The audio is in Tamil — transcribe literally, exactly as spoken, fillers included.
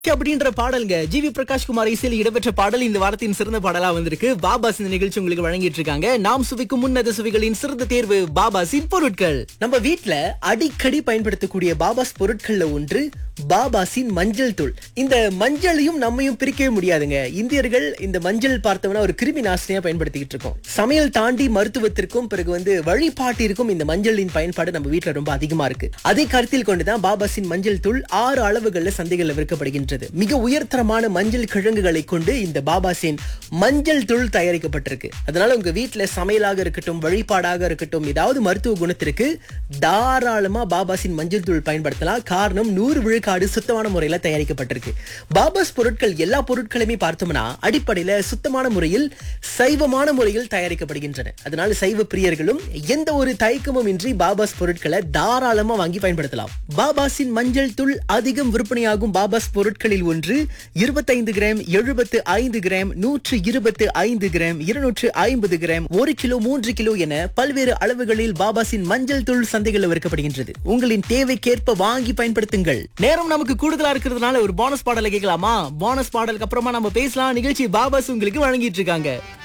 அப்படின்ற பாடல்ங்க ஜிவி பிரகாஷ் குமார் இசையில் இடம்பெற்ற பாடல் இந்த வாரத்தின் சிறந்த பாடலா வந்திருக்கு. பாபாஸ் இந்த நிகழ்ச்சி உங்களுக்கு வழங்கிட்டு இருக்காங்க. நாம் சுவைக்கும் முன்னத சுவைகளின் சிறந்த தேர்வு பாபாஸின் பொருட்கள். நம்ம வீட்ல அடிக்கடி பயன்படுத்தக்கூடிய பாபாஸ் பொருட்கள்ல ஒன்று பாபாஸின் மஞ்சள் தூள். இந்த மஞ்சளையும் நம்மையும் பிரிக்கவே முடியாதுங்க. இந்தியர்கள் இந்த மஞ்சள் பார்த்தோம்னா ஒரு கிருமி நாசினியா பயன்படுத்திக்கிட்டு இருக்கோம். சமையல் தாண்டி மருத்துவத்திற்கும் பிறகு வந்து வழிபாட்டிற்கும் இந்த மஞ்சளின் பயன்பாடு நம்ம வீட்டுல ரொம்ப அதிகமா இருக்கு. அதை கருத்தில் கொண்டுதான் பாபாஸின் மஞ்சள் தூள் ஆறு அளவுகள்ல சந்தைகள்ல விற்கப்படுகின்றது. மிக உயர்தரமான மஞ்சள் கிழங்குகளை கொண்டு இந்த பாபாஸின் மஞ்சள் தூள் தயாரிக்கப்பட்டிருக்கு. அதனால உங்க வீட்டுல சமையலாக இருக்கட்டும், வழிபாடாக இருக்கட்டும், ஏதாவது மருத்துவ குணத்திற்கு தாராளமா பாபாஸின் மஞ்சள் தூள் பயன்படுத்தலாம். காரணம் நூறு விழுக்காடு சுத்தமான முறையில தயாரிக்கப்பட்டிருக்கு. பாபாஸ் பொருட்கள் எல்லா பொருட்களுமே பார்த்தோம்னா அடிப்படையில சுத்தமான முறையில் சைவமான முறையில் தயாரிக்கப்படுகின்றன. அதனால சைவ பிரியர்களும் எந்த ஒரு தயக்கமும் இன்றி பாபாஸ் பொருட்களை தாராளமா வாங்கி பயன்படுத்தலாம். பாபாஸின் மஞ்சள் தூள் அதிகம் விற்பனையாகும் பாபாஸ் பொருட்களில் ஒன்று இருபத்தைந்து கிராம், எழுபத்து ஐந்து கிராம், நூற்று இருபத்து ஐந்து கிராம், இருநூற்று ஐம்பது கிராம், ஒரு கிலோ, மூன்று கிலோ என பல்வேறு அளவுகளில் பாபாஸின் மஞ்சள் தூள் சந்தைகளில் விற்கப்படுகின்றது. உங்களின் தேவைக்கேற்ப வாங்கி பயன்படுத்துங்கள். நேரம் நமக்கு கூடுதலா இருக்கிறதுனால ஒரு போனஸ் பாடலை கேட்கலாமா? போனஸ் பாடலுக்கு அப்புறமா நம்ம பேசலாம். நிகழ்ச்சி பாபாஸ் உங்களுக்கு வழங்கிட்டு இருக்காங்க.